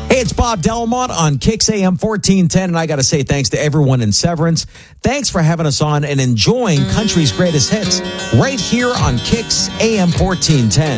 Hey, it's Bob Delmont on Kix AM 1410, and I got to say thanks to everyone in Severance. Thanks for having us on and enjoying country's greatest hits right here on Kix AM 1410.